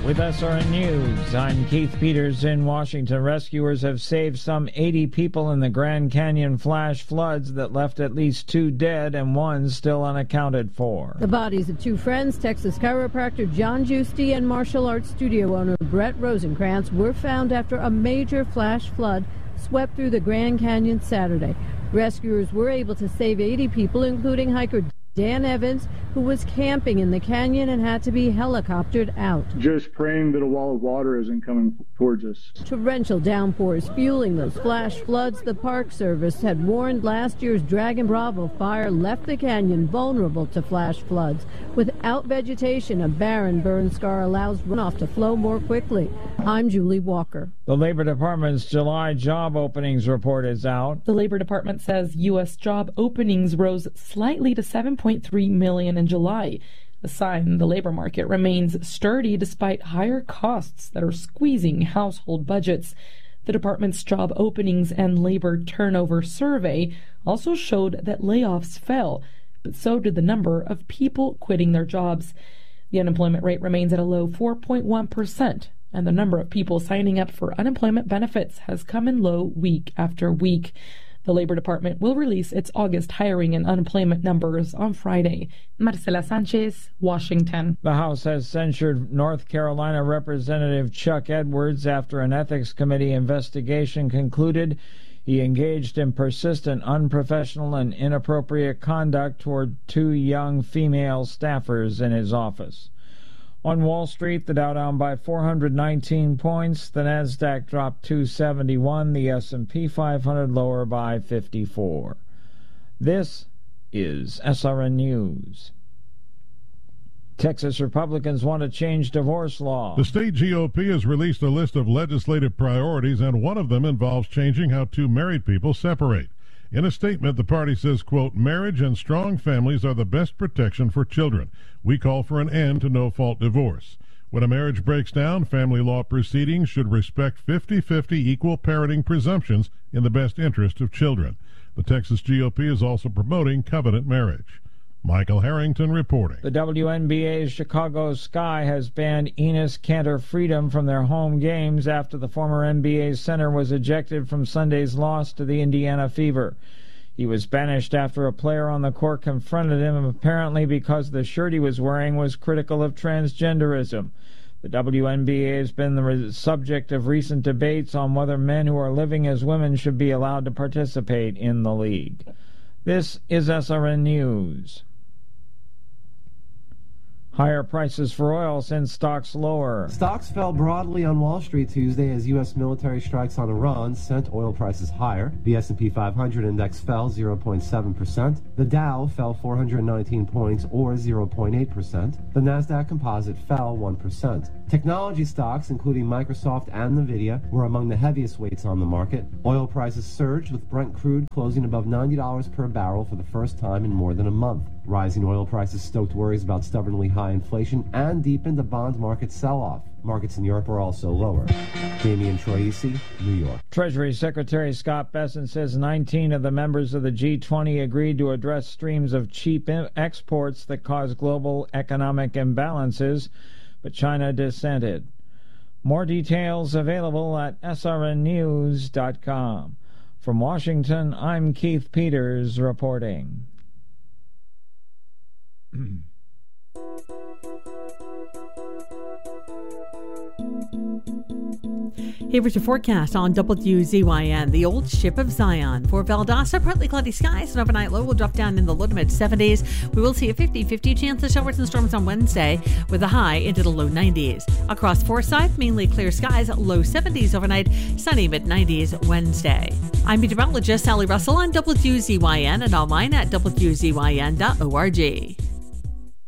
With SRN News, I'm Keith Peters in Washington. Rescuers have saved some 80 people in the Grand Canyon flash floods that left at least 2 dead and 1 still unaccounted for. The bodies of 2 friends, Texas chiropractor John Giusti and martial arts studio owner Brett Rosenkrantz, were found after a major flash flood swept through the Grand Canyon Saturday. Rescuers were able to save 80 people, including hiker Dan Evans, who was camping in the canyon and had to be helicoptered out. Just praying that a wall of water isn't coming towards us. Torrential downpours fueling those flash floods. The Park Service had warned last year's Dragon Bravo fire left the canyon vulnerable to flash floods. Without vegetation, a barren burn scar allows runoff to flow more quickly. I'm Julie Walker. The Labor Department's July job openings report is out. The Labor Department says U.S. job openings rose slightly to 7.3 million in July, a sign the labor market remains sturdy despite higher costs that are squeezing household budgets. The department's job openings and labor turnover survey also showed that layoffs fell, but so did the number of people quitting their jobs. The unemployment rate remains at a low 4.1%, and the number of people signing up for unemployment benefits has come in low week after week. The Labor Department will release its August hiring and unemployment numbers on Friday. Marcela Sanchez, Washington. The House has censured North Carolina Representative Chuck Edwards after an ethics committee investigation concluded he engaged in persistent, unprofessional, and inappropriate conduct toward 2 young female staffers in his office. On Wall Street, the Dow down by 419 points, the Nasdaq dropped 271, the S&P 500 lower by 54. This is SRN News. Texas Republicans want to change divorce law. The state GOP has released a list of legislative priorities, and one of them involves changing how 2 married people separate. In a statement, the party says, quote, marriage and strong families are the best protection for children. We call for an end to no-fault divorce. When a marriage breaks down, family law proceedings should respect 50-50 equal parenting presumptions in the best interest of children. The Texas GOP is also promoting covenant marriage. Michael Harrington reporting. The WNBA's Chicago Sky has banned Enes Kanter Freedom from their home games after the former NBA center was ejected from Sunday's loss to the Indiana Fever. He was banished after a player on the court confronted him, apparently because the shirt he was wearing was critical of transgenderism. The WNBA has been the subject of recent debates on whether men who are living as women should be allowed to participate in the league. This is SRN News. Higher prices for oil send stocks lower. Stocks fell broadly on Wall Street Tuesday as U.S. military strikes on Iran sent oil prices higher. The S&P 500 index fell 0.7%. The Dow fell 419 points, or 0.8%. The Nasdaq Composite fell 1%. Technology stocks, including Microsoft and Nvidia, were among the heaviest weights on the market. Oil prices surged, with Brent crude closing above $90 per barrel for the first time in more than a month. Rising oil prices stoked worries about stubbornly high inflation and deepened the bond market sell-off. Markets in Europe are also lower. Damian Troisi, New York. Treasury Secretary Scott Bessent says 19 of the members of the G20 agreed to address streams of cheap exports that cause global economic imbalances, but China dissented. More details available at srnnews.com. From Washington, I'm Keith Peters reporting. Here's your forecast on WZYN. The old ship of Zion. For Valdosta, partly cloudy skies. An overnight low will drop down in the low to mid 70s. We will see a 50-50 chance of showers and storms on Wednesday with a high into the low 90s. Across Forsyth, mainly clear skies, low 70s overnight, sunny mid 90s Wednesday. I'm meteorologist Sally Russell on WZYN and online at WZYN.org.